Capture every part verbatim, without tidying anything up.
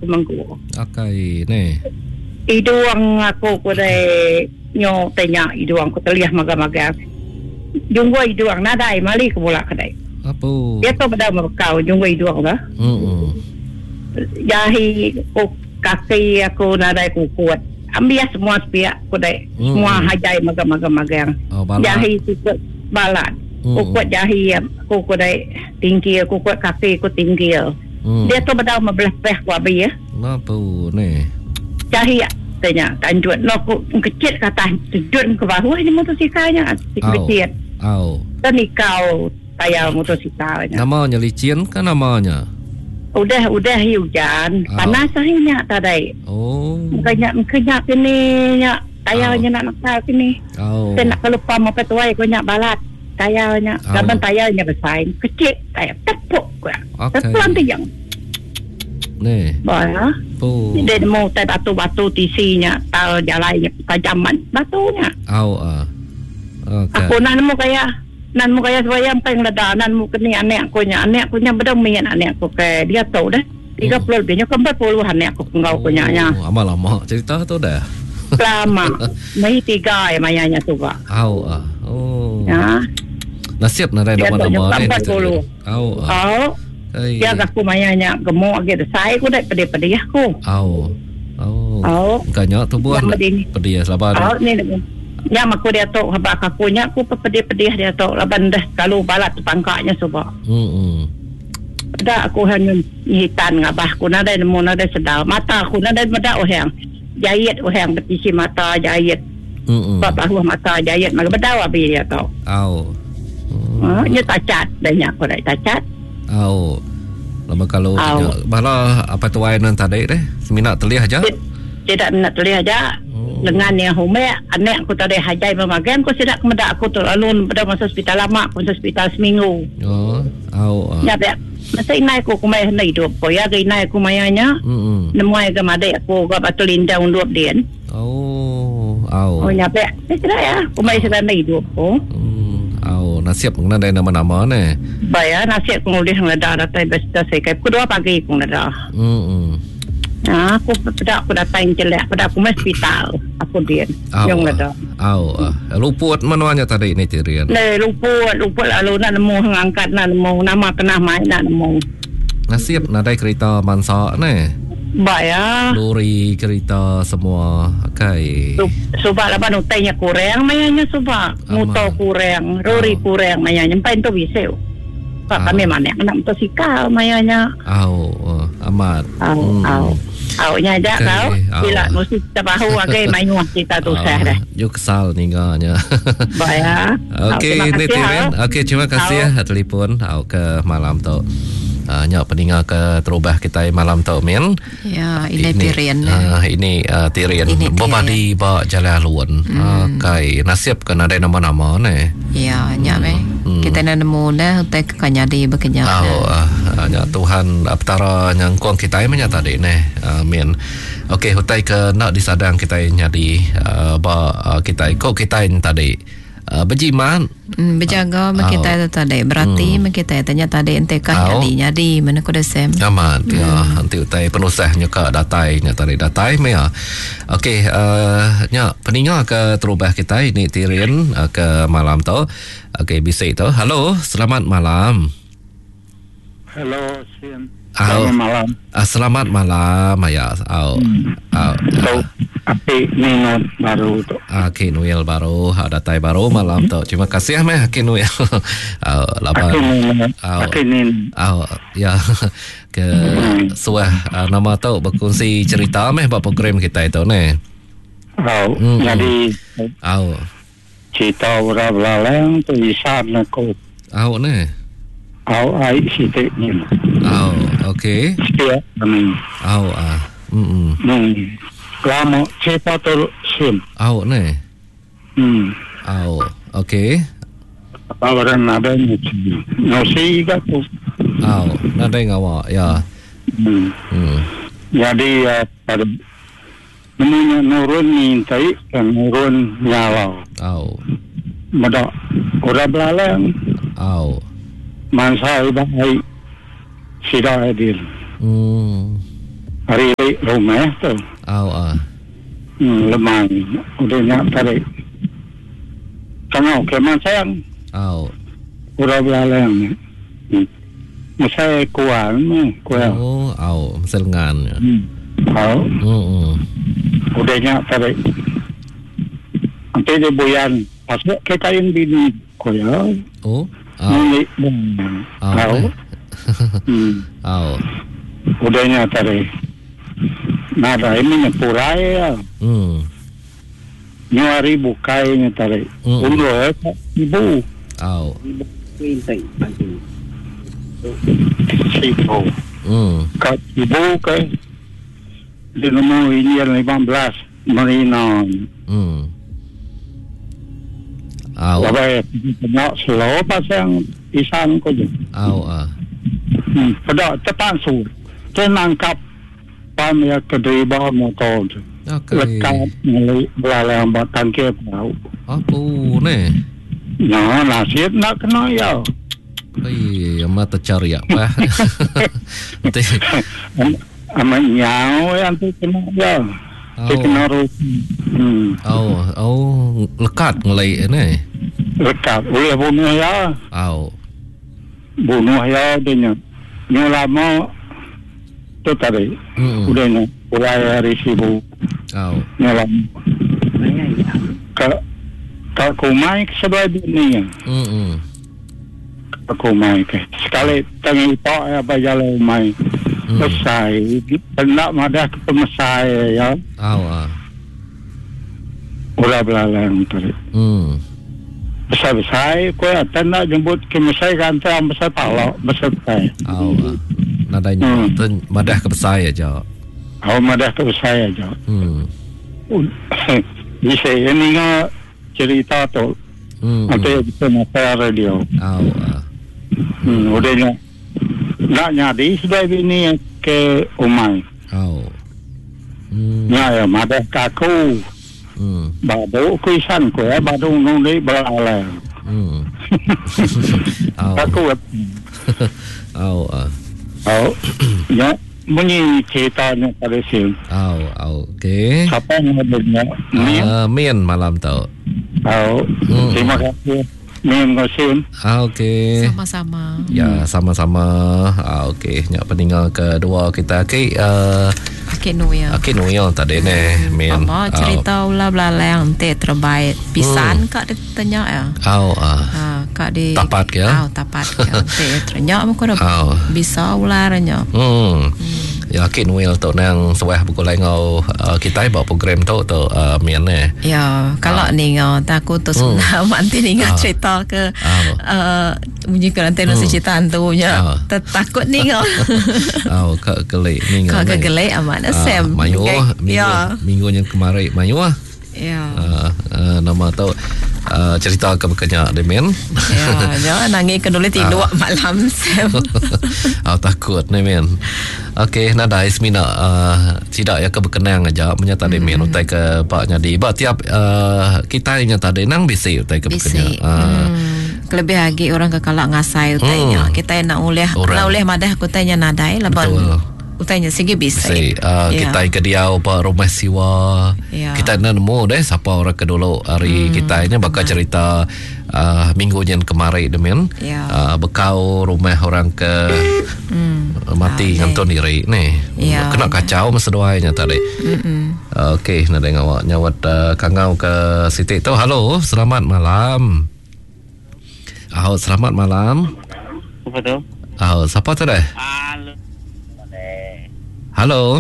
manggu. Okay, ne. Iduang ako ko dai nyo tanya iduang ko teliah maga-maga. Junggo iduang nadai mali ko bola kadai. Apo? Dia to pada merkau junggo iduang ba? Hmm. Jahi ko kaki aku nadai ku kuat. Ambil semua pihak ko dai. Semua hajai maga-maga-maga. Oh, jahi ku balat. Ku kuat jahi aku ko dai tinggi aku kuat kaki ku tinggi. Dia tu pada membelah peh ku abi ya. Apo ne? Jahi tanya tanjut no ku kecil kata sejun ke bawah ni motosikalnya kecil. Au. Tani kau tayar motosikalnya. Namanya licin kan namanya? Udah udah hujan, oh. Panas akhirnya tadi. Oh. Banyak kenyak sini nya tayarnya oh. Nak nakal sini. Oh. Saya nak kelupa mau petuai banyak balat. Tayarnya, oh. Gaban tayarnya besar, kecil, tayar tepuk gua. Okay. Tepuan tiang. Nih. Bah. Oh. Dia mau tay batu-batu tisinya, tal jalannya tajaman batunya. Au ah. Okay. Aku nak mau kayak nan mo kaya sayang pang ladanan mo kani anak ko nya anak ko nya bedang mian anak ko ke dia tahu dah tiga puluh lebihnya ke empat puluh anak ko ngau ko nya nya lama-lama cerita tu dah lama mai tiga ya mayanya tu ba au ah oh ya nasib na rai nama-nama ni au au dia aku mayanya gemuk gitu saya ko dah pedih-pedih aku au au au kanya tu buat pedih sabar au ni ya aku dia tu habak aku nya aku pedih-pedih dia tu laban dah kalau balat pangkaknya coba. Hmm. Dah aku hanya hitan ngabah aku nada nemu nada sedar mata aku nada beda ohang. Jahit ohang betisi mata jahit. Hmm. Bahu mata jahit maka beda abi dia tu. Au. Ha, nya tacat banyak aku dah tacat. Au. Lama kalau bala apa tu wainan tadi deh, semina telih aja. Tidak nak telih aja. Dengan yang hume anak aku tadi hajai memagan aku tidak kemedak aku tu lalu pada masa hospital lama pun hospital seminggu oh au ya be masa inai aku kumai hendak hidup ko ya ke inai aku mayanya hmm nemai ke madai aku ke batu lindang dua dia oh au oh ya be tidak ya kumai sedang hidup ko hmm au nasib ngana dai nama-nama ne bayar nasib ngulih ngada datai besta sekai kedua pagi aku ngada hmm Ah, aku pada aku datang jelek pada aku hospital aku dia yang ada. Au, luput manuanya tadi ni Tirian. Le luput, luput lalu nak nemu ngangkat nak nemu nama kena mai nak nemu. Nasib nak ada kereta mansa ni. Bayar. Lori kereta semua kai. Sebab laban utainya kurang mayanya sebab motor kurang, lori kurang mayanya pain tu bisa. Pak kami mana nak motosikal mayanya. Au, amat. Au, au. Au nya aja kau bila mesti tahu agai mainu kita tu sah dah. Yo kesal ningganya. Baik. Okey, Netirin. Okey, terima kasih ya telefon au ke malam tu. Uh, nyak peninggal ke terubah kita malam tu min. Ya, ini Tirian. Uh, ini uh, Tirian. Bapa di ba jalan luan. Hmm. Kai nasib kan ada nama-nama ni. Ya, nyak me. Hmm. Kita nak nemu dah utai kanya di bekerja. Oh, uh, nyak Tuhan aptara yang kuang kita ini tadi ni. Uh, min. Okey, utai ke nak disadang kita nyadi uh, ba uh, kita ikut kita tadi. Uh, berjiman hmm, berjaga uh, kita uh, tadi berarti hmm. kita tanya tadi ente kah jadi jadi mana ko desem amat hmm. ya nanti utai penusah nyuka datai nya tadi datai me ya okey uh, nya peninga ke terubah kita ini Tirian uh, ke malam tu okey bisa itu halo selamat malam halo sian selamat malam uh, selamat malam ya au hmm. au uh, api Noel baru tu. Aki Noel baru, ada tai baru malam tu. Terima kasih meh Aki Noel. Au laban. Aki Nin. Au ya ke suah nama tu berkongsi cerita meh buat program kita itu ne. Au jadi au cerita orang belalang tu isan aku. Au ne. Au ai sitik ni. Au okey. Ya, amin. Au ah. Hmm. Hmm. Lama cerita tu sim. Au ne. Hmm. Au okey. Orang ada ni. Nasi kat tu. Au, ada ngawak ya. Hmm. Hmm. Jadi uh, pada namanya nurun mintai dan nurun nyalau. Au. Mada orang belalang. Au. Mansa ibai sida adil. Hmm. hari rumah tu. Au ah. Hmm, lemang. Udah nyak tarik. Tengok keman sayang. Au. Udah belalang. Hmm. Masai kuat ni, kuat. Oh, au, selengan. Hmm. Au. Hmm. Udah nyak tarik. Nanti dia boyan. Pasal ke kain bini kuat. Oh, au. Ni Au. au. Hmm. Au. Udah nyak tarik. Nada ini nyepurai ya. Hmm. Nyari bukainya tarik. Hmm. Ulo eh, ibu. Au. Sipo. Hmm. Kat ibu ke di nomor ini yang lima belas Marina. Hmm. Au. Wabai tengok slow pasang isan ko je. Au ah. Hmm. Pada tepan su. Tenangkap pam ya kedai bawa motor tu. Okay. Lekat ngelih belalang buat tangkir tahu. Apa ni? Nah, nasib nak kena ya. Hei, mata cari apa? Nanti. Amat nyau yang tu kena ya. Au. Dia kena rugi. Hmm. Au, au lekat ngelai ni. Lekat. Boleh bunuh ya. Au. Bunuh ya dia nyok. Nyok lama tu tadi. Hmm. Udah nyok. Mulai hari sibuk. Au. Nyok lama. Ke ke kumai sebelah dunia. Hmm. Ke kumai ke. Sekali tengah ipak ya bajalan kumai. Hmm. Besai. Hendak madah ke pemesai ya. Au ah. Ulah belalang tadi. Hmm. Besar-besar, kau akan nak jemput ke Mesai kantor besar palak, besar tay. Au ah. Nadanya Hmm. tu madah ke besar aja. Aku madah ke besar aja. Hmm. Bisa ini ngah cerita tu. Hmm. Nanti kita nasa radio. Au ah. Hmm, udah nak nak nyadi sudah ini ke umai. Au. Hmm. Ya, ya, madah kaku. Hmm. Baru kuisan ku ya, baru nulis belalang. Hmm. Au. Kaku. Au ah. Oh, ya, bunyi ceritanya pada sini. Au au. Okey. Siapa yang ada ni? Ah, Min malam tu. Oh, Hmm. terima kasih. Min kasih. Ah, okey. Sama-sama. Ya, sama-sama. Ah, okey. Nyak peninggal kedua kita. Okey, uh, Okey nu ya. okey nu yang tadi ni, Min. Mama cerita ulah belalang te terbaik. Pisan kak dia tanya ya. Au ah. Ha, kak di Tapat ke, ya? Au, tapat ke. Te ternya muka Au. bisa ularnya. Hmm. Ya, okey nu yang tu nang sewah buku lain ngau uh, kita bawa program tu tu uh, Min ni. Ya, kalau ni ngau takut tu sudah manti ni ngau cerita ke uh, bunyi ke nanti nasi cerita tu nya. Takut ni ngau. Au ke gelai ni ngau. Kau kegelai amat Sam. Mayu minggu Ya. minggu yang kemarin Mayu ah. Ya. Uh, uh, nama tu uh, cerita ke bekanya de Min. Ya, jangan nangis kedua tidur malam Sam. Aku takut ni Min. Okey, nada Ismina uh, tidak ya keberkenang aja menyata de Min utai ke pak nyadi. Ba tiap uh, kita nyata de nang bisi utai ke bekanya. Uh, Lebih lagi orang kekalak ngasai utainya. Kita nak ulih, nak ulih madah kutanya nadai laban. Utainya segi bisa. Si, uh, Ya. kita ke dia apa rumah siwa. Ya. Kita nak nemu deh siapa orang ke dulu hari kita ini bakal cerita uh, minggu yang kemarin demian. Ya. Uh, bekau rumah orang ke Hmm. mati Ah, nganton diri ni. Ya, Kena ya. kacau masa doanya tadi. Mm-mm. Uh, Okey, nak dengar awak nyawat uh, kangau ke Siti tu. Halo, selamat malam. Oh, selamat malam. Apa tu? Oh, siapa tu deh? Halo. Halo.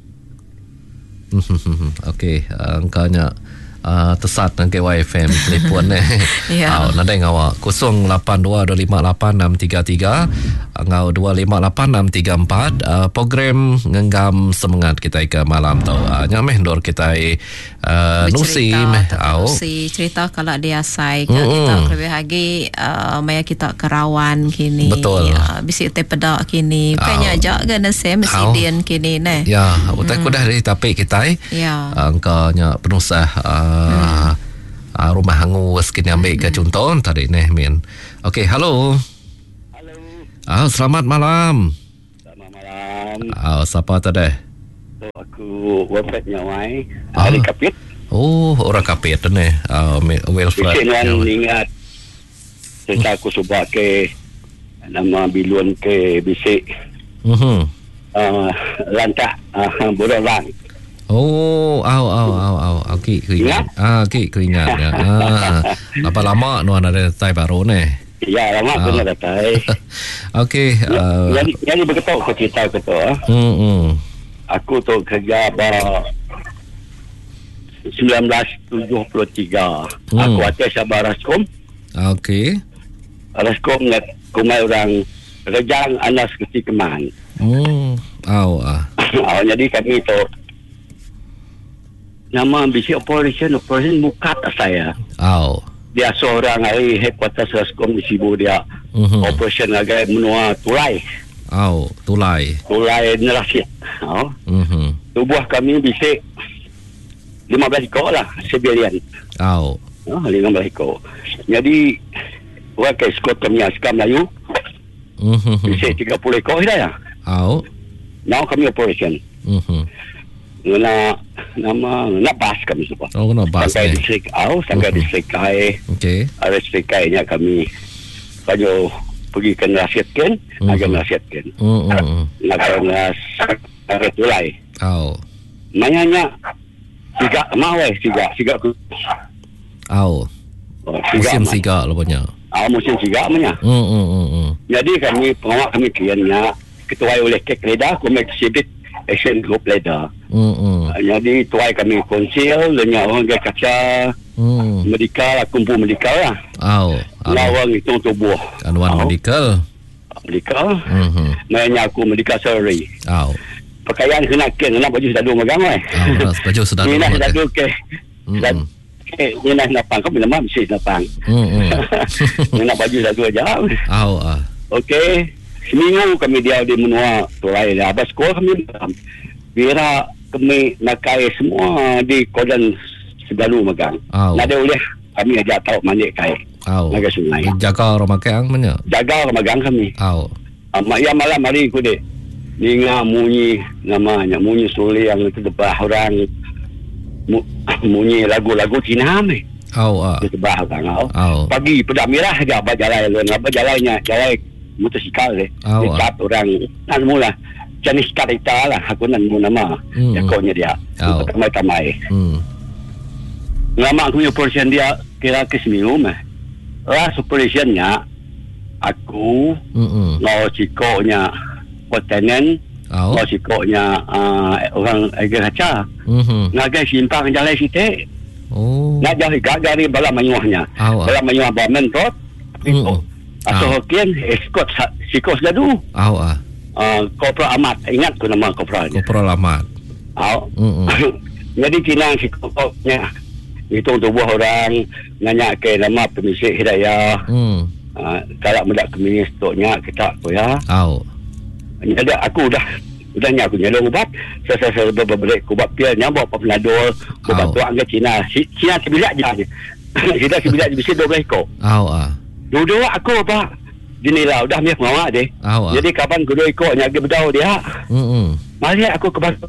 Okey, uh, engkaunya uh, tersat dengan K Y F M telefon ni. Ya. Oh, nak dengar awak kosong lapan dua dua lima lapan enam tiga tiga ngau dua lima lapan enam tiga empat uh, program ngenggam semangat kita ke malam tu. Uh, nyameh dor kita uh, nusi meh au. Nusi cerita kalau dia sai kan Mm-mm. kita lebih lagi uh, maya kita kerawan kini. Betul. Ya, bisi te pedak kini. Kayaknya ajak kena sem Au. sidian kini ne. Ya, utai ku dah dari tapi kita Ya. uh, engkaunya penusah uh, uh, rumah hangus kini ambil ke contoh tadi ni Min. Okey, halo. Halo. Ah, selamat malam. Selamat malam. Ah, siapa tadi? Aku wafat nyawai. Hari kapit. Oh, orang kapit tu ni. Uh, welfare. Jangan ingat. Saya aku cuba ke nama biluan ke bisik. Mhm. Uh, lantak uh, bodolang. Oh, au au au au. Okey, keringat. Ah, okey, keringat ya. Ah. Lama-lama nu ada tai baru ni. Ya, lama ah. Kena datai. Okey, uh, jadi jadi begitu aku cerita begitu ah. Hmm. hmm. Aku tu kerja pada sembilan belas tujuh puluh tiga. Hmm. Aku atas Sabah Raskom. Okey. Raskom nak kumai orang Rejang Anas Keti Keman. Hmm. Au ah. Oh, jadi kami tu nama bisi operation operation buka tak saya. Au. Dia seorang hari headquarters Raskom di Sibu dia. Mm-hmm. Operation agak menua tulai. Au, tulai. Tulai nerasit. Oh. Mhm. Tubuh kami bisi lima belas ekor lah sebilian. Au. Oh, lima belas ekor. Jadi orang ke skot kami askam Melayu. Mhm. Bisi tiga puluh ekor dah ya. Au. Now kami operation. Mhm. Guna nama nak bas kami semua. Oh, nak bas. Sampai distrik au, sampai distrik kai. Okey. Ada distrik kainya kami banyak pergi ke nasihatkan, Mhm. agak nasihatkan. Hmm. Nak kena agak tulai. Au. Mayanya tiga mau eh tiga tiga ku. Au. Oh, Musim siga rupanya. Ah, musim tiga namanya. Hmm hmm hmm. hmm. Jadi kami pengawal kami kiannya ketua oleh Kek Leda, kami exhibit action group Leda. Hmm hmm. Jadi tuai kami konsil dengan orang gaya kaca Hmm. medical, kumpul medical lah. Au. Lawang itu tubuh. Anuan Au. medical. Medical. Mhm. Mainnya aku medical surgery. Au. Pakaian kena ken, kena baju sedadu megang eh. Au, nak baju sedadu. Ini nak sedadu ke. Hmm. Ini nak napang, kau bila mana mesti napang. Hmm. Ini nak baju sedadu aja. Au ah. Okey. Seminggu kami dia di menua tulai. Habis sekolah kami Bira kami nakai semua di kodan sedalu megang. Au. Nada boleh kami aja tahu mandi kai. Au. Naga sungai. Jaga orang makan mana? Jaga megang kami. Au. Mak ya malam hari ku dek. Ninga munyi namanya munyi suli yang itu tebah orang mu, munyi lagu-lagu Cina me. Au ah. Itu tebah orang au. Au. Pagi pedang merah aja abah jalan lain abah jalannya jalan motosikal deh. Au, Dekat orang nan mula jenis karita lah aku nan mu nama. Hmm. Yakonya dia. Au. Tamai-tamai. Hmm. Lama aku punya operation dia kira ke seminggu mah. Last operationnya aku Hmm. mau cikonya lieutenant, Au. mau cikonya uh, orang agak kaca. Mhm. Naga simpang jalan situ. Oh. Nak jadi gagari bala menyuahnya. Au. Bala menyuah bamen tot. Hmm. Atau Au. hokian escort sikos dadu. Au ah. Uh, Kopra Ahmad, ingat ku nama Kopra. Kopral Ahmad. Au. Hmm. Jadi kena sikosnya itu tubuh orang nanya ke nama pemisik hidayah. Hmm. Uh, kalau mendak kemis toknya kita aku ya. Au. Jadi aku dah udah nyaku nyalong ubat. Saya saya berbalik ubat pil nyambok penadol ubat Au. tu angkat Cina. Si- Cina sebilat je. Kita sebilat je bisa dua belas ekor. Au ah. Dua-dua aku apa? Dinilai udah miak mawak deh. Au ah. Jadi kapan kedua ekor nyaga berdau dia. Hmm. Mari aku ke bas.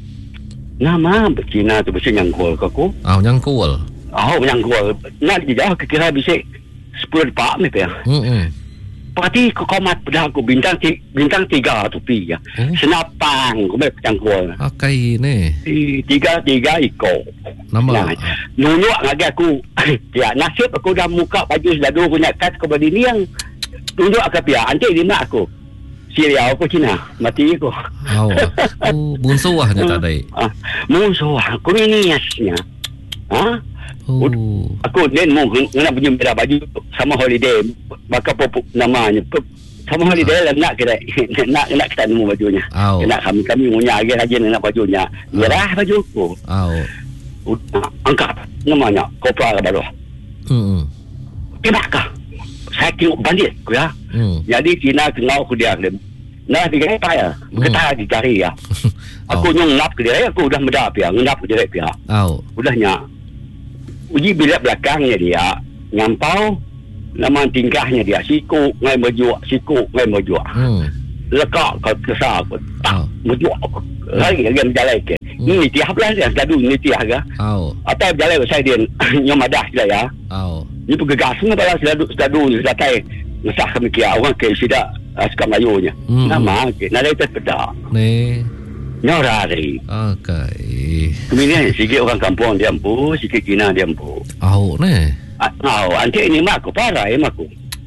Nama Cina tu bisa nyangkul ke aku. Au nyangkul. Oh nyangkul. Nak dijauh kira bisa sepuluh pak ni ya. Hmm. Pati ko komat pada aku bintang ti, bintang tiga tu pi ya. Oh. Senapang ko may cangkul. Akai ni. Ti- Tiga tiga iko. Nama. Nunjuk lagi aku. Ya nasib aku dah muka baju sedadu aku nak kat ko badi ni yang tunjuk ke pia. Anti lima aku. Siria aku Cina. Mati aku. Au. Oh, bunsu ah nya tadi. Ah, musuh aku ni asnya. Ha? Oh. Aku then mau nak punya beda baju sama holiday maka popuk namanya sama holiday lah nak kira nak nak kita nemu bajunya Au. nak kami kami punya lagi lagi nak bajunya merah bajuku Au. angkat namanya kopra baru Hmm. kenapa saya tengok bandit aku ya Hmm. jadi Cina kenal aku dia nah tiga apa ya kita dicari ya aku nyong ngap ke dia aku udah medap ya ngap ke dia ya Au. udahnya uji bilik belakangnya dia ngampau nama tingkahnya dia siku ngai baju siku ngai baju Hmm. lekak ke kesal aku tak Au. Mudah lagi lagi berjalan ke. Ini tiap lah yang gaduh ini tiap ga. Au. Atau berjalan saya dia nyom ada sudah ya. Au. Ini pegagas semua pada sudah sudah dulu sudah tai. Ngesah kami kia orang ke sudah suka Melayunya. Nama ke. Nada itu pedak. Ni. Nyorari. Okay. Kemudian sikit orang kampung dia ampu, sikit Cina dia ampu. Au ni. Au, antik ini mak aku parah ya mak aku.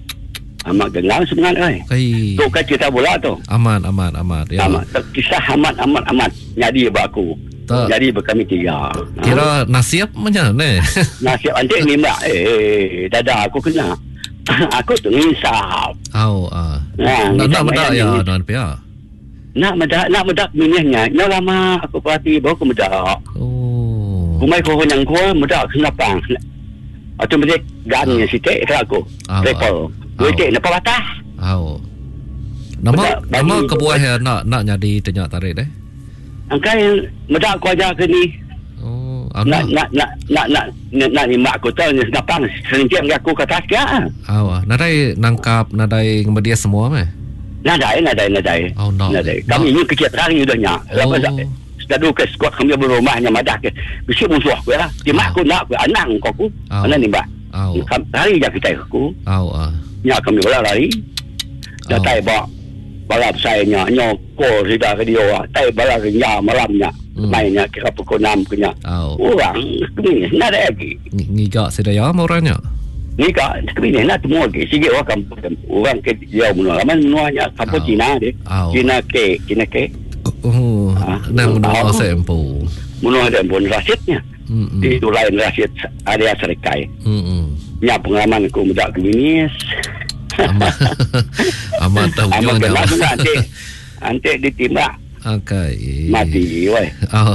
Amat gengang sebenarnya. Ai. Tu kan cerita bola tu. Aman, aman, aman. Ya. Amat. Kisah amat, amat, amat. Jadi aku. Tak. Jadi berkami tiga. Kira nasiap macam ni. Nasihat antik ni mak. Eh, dada aku kena. Aku tu ngisap. Au, ah. Nah, Nak nak ngisap medak ayam ya, ni. Tuan Pia. Nak medak, nak medak minihnya. Nak lama aku perhati baru aku medak. Oh. Kumai kau yang kau medak kenapa? Atau mesti gannya sikit ke aku. Ah, Repol. Dua cik nak patah. Au. Nama Medak nama bagi- kebuah yang nak nak jadi tenyak tarik deh. Angkai medak aku ajar ke ni. Oh, Nak nak. nak nak nak nak nak ni mak aku tahu ni kenapa serintiang aku ke atas ke? Au, nadai nangkap nadai ngemedia semua meh. Nadai, nadai, nadai. Oh, nak. Nadai. Kami ni kecil hari udahnya. Oh. Lepas sudah dulu ke squad kami berumahnya madah ke. Bisik musuh aku lah. Di mak aku nak aku anang kau aku. Oh. Anak ni mbak. Au. Hari je kita aku. Au ah. Ya kami bola lari. Dah Oh. tai bak. Balap saya nya nyo ko sudah ke dia. Tai bala ke nya malamnya. Hmm. Mainnya kira pukul enam ke nya. Au. Orang kami ni ada lagi. Ngigak sedaya orangnya. Ni kak kami ni nak temu lagi. Sikit orang kampung. Orang ke dia menua. Laman menuanya kampung Oh. Cina dia. Oh. Cina ke, Cina ke. Oh, Ah. nang Oh. menua sempu. Menua dia pun rasidnya. Hmm. Itu lain rasid area serikai. Hmm. Nya pengalaman aku muda ke binis. Amat. Amat tahu Amat jualnya. kenal juga nanti. Nanti ditimbak. Okay. Mati weh. Oh.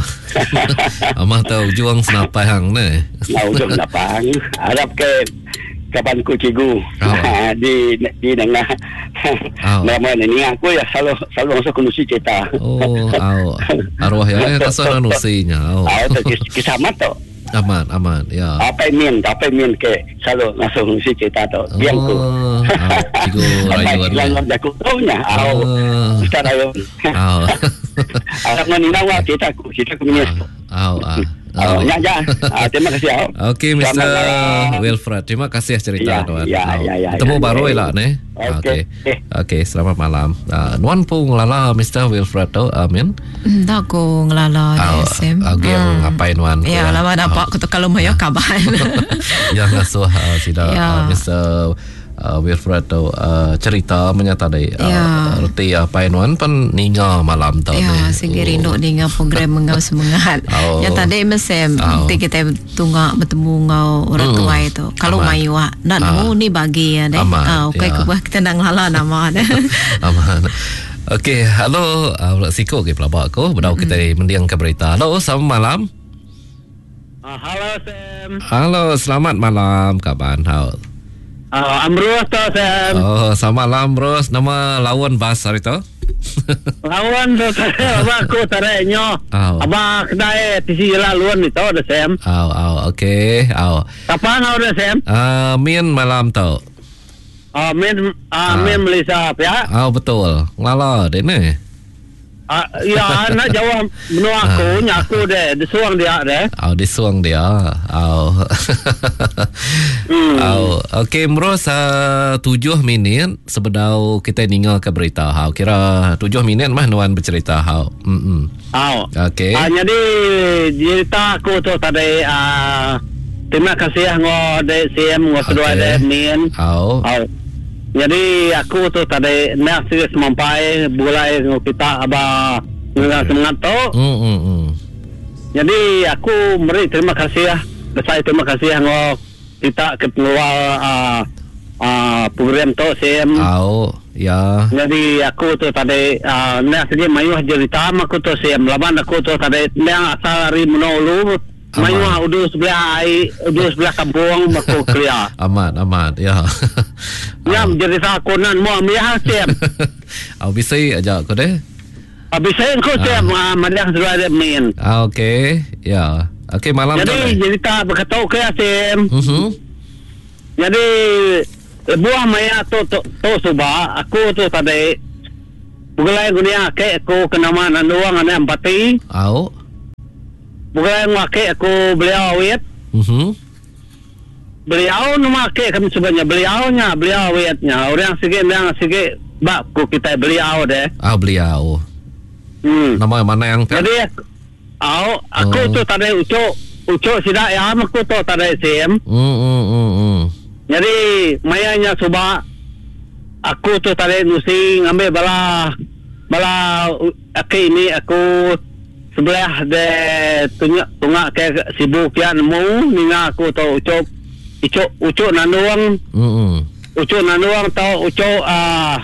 Amat tahu juang senapai hang ni. Mau jom lapang. Harap ke kapan ku cikgu. Oh. di di tengah. Oh. Nama ni aku ya selalu selalu masuk kondisi cerita. Oh, au. Arwah ya rasa nanusinya. Oh. Ah, itu kisah mat tu. Aman, aman. Ya. Apa min, apa min ke selalu masuk kondisi cerita tu. Biang ku. Oh, au. Cigu rayuan. Yang aku tahu nya. Au. Oh. Ustaz rayuan. Au. Harap ni nawa cerita aku, cerita aku minus. Au, au. Oh, Au. ya, ya. Ah, terima kasih. Au. Okey, mister Selamat malam. Wilfred. Terima kasih cerita Ya, tuan. ya, Au. ya, ya, Temu ya, baru ya. lah ni. Okey. Okey. Eh. Okey, selamat malam. Uh, Nuan pun lala mister Wilfred tu, Amin. Tak aku ngelala Au, D S M. Okey, ngapain Nuan? Ya, lama nampak aku tu kalau mau kabar. Yang ngasuh uh, sida Ya. uh, mister Uh, Wilfred tu uh, cerita menyata dari uh, Ya. reti apa Nuan pun ninga malam tu Ya, ni. segi rindu dengan program mengau semangat. Oh. Yang tadi mesem, Oh. nanti kita tunggak bertemu ngau orang Hmm. tua itu. Kalau Aman. mayu ah, nak Ah. nemu ni bagi ya deh. Aman, Ah, okay, ya. kebuah kita nang lala nama deh. Aman. Okey, halo, uh, Siko ke pelabak aku. Bedau kita mendiang ke berita. Halo, selamat malam. Ah, halo Sam. Halo, selamat malam kaban. Hao. Ah, Amrus tu Sam. Oh, selamat malam bros. Nama lawan bas hari tu. Lawan tu saya abang aku tareknya. Oh. Abang kedai T C laluan itu ada Sam. Au, au, okey. Au. Kapan ada Sam? Uh, min malam tu. Ah, min ah, Ah. min Malaysia ya. Au, betul. Lala deh ni. Ah, ya nak jawab menua aku, nya aku deh, disuang dia deh. Au, disuang dia. Au. Hmm. Au. Okey, bros. Uh, tujuh minit sebedau kita ningal ke berita. Hau, kira tujuh minit mah Nuan bercerita. Hau. Mm-mm. Au. Okey. Ah, jadi cerita aku tu tadi ah terima kasih ngo D C M ngo kedua Okey. deh min. Au. Au. Jadi aku tu tadi nak serius mampai bulai ngo kita aba dengan semangat tu. Mm, mm, mm. Jadi aku beri terima kasih ya. Saya terima kasih ngo kita ke pengeluar ah ah program tu C M. Au. Ya. Jadi aku tu tadi uh, nak segi mayuh cerita aku tu C M laban aku tu tadi yang asal dari menolu mayuh udah sebelah ai udah sebelah kampung aku kelia. Amat, amat. Ya. Ya cerita aku nan mau miah C M. Au bisa aja aku deh. Habis saya aku C M ah madang sudah ada min. Ah, okey. Ya. Okey, malam tu. Jadi cerita berkata ke C M. Mhm. Jadi buah maya tu tu tu subah aku tu tadi bukan gunia ke aku kenama nanduang ane empati. Au. Bukan ngake aku beliau awet. Mhm. Beliau nama ke kami sebenarnya beliaunya beliau awetnya orang sikit yang sikit bak ku kita beliau deh. Ah beliau. Hmm. Nama mana yang jadi au aku Oh. tu tadi ucuk ucuk sidak ya aku tu tadi sim. Hmm hmm hmm. hmm. Jadi mayanya coba aku tu tadi nusi ngambil bala bala aku ini aku sebelah de tunjuk tungak ke sibuk kian mu ninga aku tu ucuk ucuk ucuk nanduang Hmm hmm. ucuk nanduang tau ucuk ah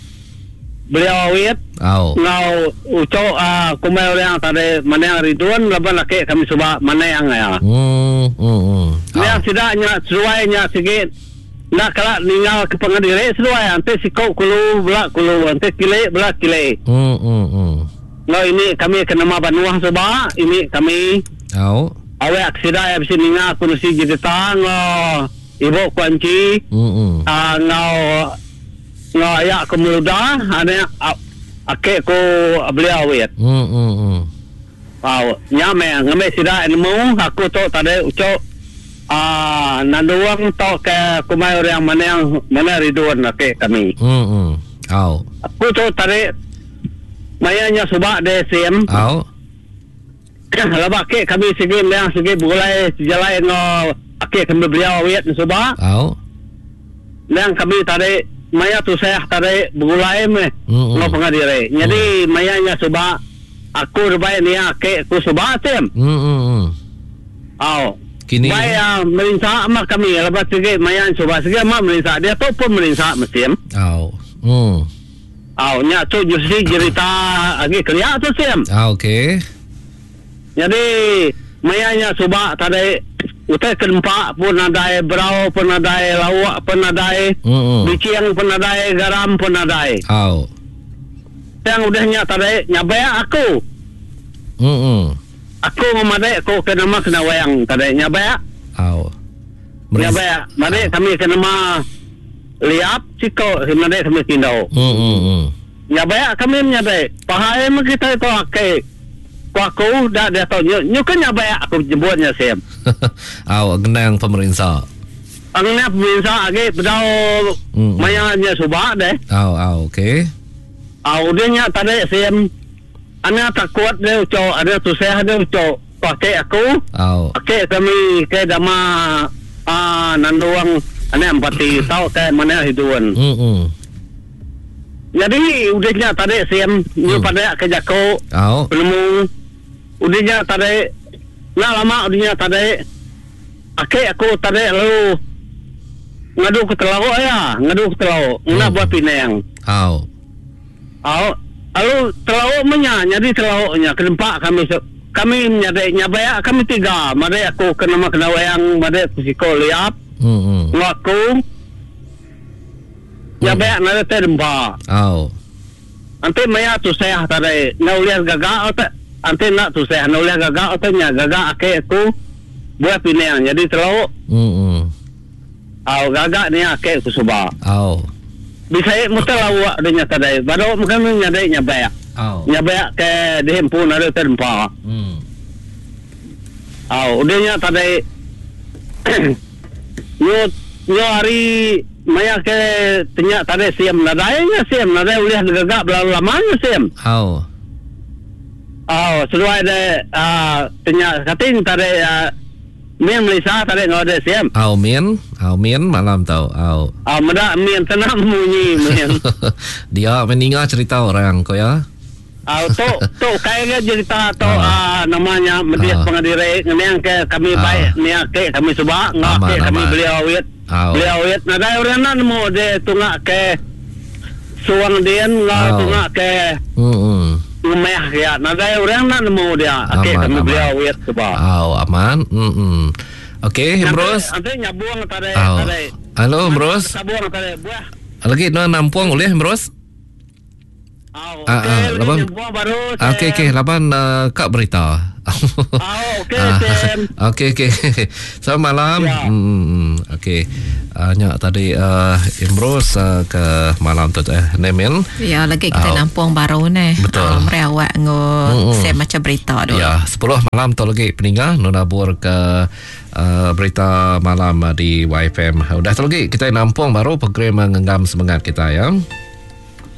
beliau awet. Au. Ngau ucuk ah kumai orang tadi mana yang Ridwan laban laki kami coba mana yang ya. Hmm hmm hmm. Yang tidaknya sesuainya sikit nak kelak ninggal ke pengadire sesuai ante sikau kulu belak kulu ante kile belak kile. Hmm hmm hmm. Nah ini kami ke nama Banuah coba ini kami Au. awak sida ya bisi ningal kuno si jitang ibu kunci Hmm hmm. ah ngau ngau ya kemuda ada ake ko beliau awet. Hmm hmm hmm. Wow, nyame ngame sida ilmu aku tu tadi ucap ah nanduang tu ke kumai orang mana yang mana Ridwan ke kami. Hmm hmm. Au. Aku tu tadi mayanya subak de sim. Au. Labak ke kami segi yang segi bulai jalan ngo ake kami beliau awet subak. Au. Yang kami tadi maya tu saya tadi bulai me Hmm, ngo hmm. pengadire. Jadi mayanya subak aku rubai ni ake aku subak sim. Hmm hmm hmm. Au. Kini Baik uh, merinsak mak kami lepas sikit mayan coba sikit mak merinsak dia tu pun merinsak mesin. Au. Hmm. Au nya tu justru cerita lagi kerja tu sim. Ah okey. Jadi mayanya coba tadi utai keempat pun ada berau pun ada lawak pun ada Hmm. bicing pun ada garam pun ada. Au. Yang udahnya tadi nyabai aku. Hmm hmm. Aku memadai aku kena mak kena wayang tadi nyabai. Au. Nyabai. Madai kami kena mak liap ciko madai kami tindau. Hmm hmm hmm. Nyabai kami nyabai. Pahai mak kita itu akai. Aku dah dia tahu nyu nyu kan nyabai aku jemputnya sim. Au genang pemerintah. Angnya bisa age bedau Hmm. mayanya subak deh. Au au okey. Au dia nya tadi sim. Ana takut dia ucap ada tu saya ada ucap pakai aku. Au. Pakai kami ke dama ah nanduang ana empati tahu ke mana hidupan. Hmm hmm. Jadi udahnya tadi sim ni Hmm. pada ke jako Au. penemu udahnya tadi nak lama udahnya tadi pakai aku tadi lalu ngadu ke telau ya ngadu ke telau nak Hmm. buat pinang. Au. Au lalu telau menya jadi telaunya keempat kami kami nyadai nyabaya kami tiga madai aku kena kena wayang madai kusiko liap Hmm hmm. ngaku nyabaya nada terempa Au. ante maya tu saya tadi naulias gaga otak ante nak tu saya naulias gaga otaknya gaga ake aku buat pinang jadi telau Hmm hmm. au gaga ni ake aku suba Au. bisa muta lawak dia tadi baru mungkin nyadai nyabaya Au. nyabaya ke dihempun ada terempa. Hmm. Au udahnya tadi yo yo hari maya ke tanya tadi siam nadainya siam nadai ulih gagak berlalu lamanya siam. Au. Au sesuai de ah tanya kating tadi mien Malaysia tadi ngode siam. Au mien. Au mien malam tau. Au. Ah meda mien tenang munyi mien. Dia meninggal cerita orang kau ya. Au to to kayaknya cerita to Ah. ah namanya medis Ah. pengadire ngeang ke kami Ah. baik ni ke kami suba ngake Aman, kami aman. beliau awet. Au. Beliau awet na dai orang nan mo de tungak ke suang dian la Au. tungak ke Hmm hmm. umeh ya na dai orang nan mo dia ke Aman, kami aman. beliau awet suba. Au aman. Hmm hmm. Okey, Bros. Ante nyabuang tadi Au. tadi. Halo, Bros. Sabuang tadi buah. Lagi no nampuang oleh Bros. Oh, Ah, okey, ah, lagi laban- jumpa baru. Ah, Okey, okey. Laban uh, Kak berita. Oh, okey, Ah, Sam. Okey, okey. Selamat malam. Ya. Hmm, hmm, okey. Uh, nyak tadi uh, Imros uh, ke malam tu eh Nemin. Ya, lagi kita Oh. nampung baru ni. Betul. Uh, merawat ngo Mm-mm. saya macam berita dulu. Ya, sepuluh malam tu lagi peninggal nunabur ke uh, berita malam uh, di Y F M. Udah tu lagi kita nampung baru program mengenggam semangat kita ya.